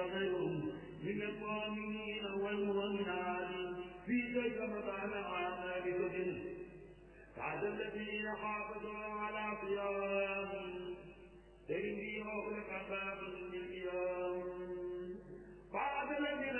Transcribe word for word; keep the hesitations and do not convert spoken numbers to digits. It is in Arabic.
وغيرهم من الضامنين والمضمنات في شيء مكان عام بكتب بعد الذين حافظوا على صيامهم تجري أغلق باب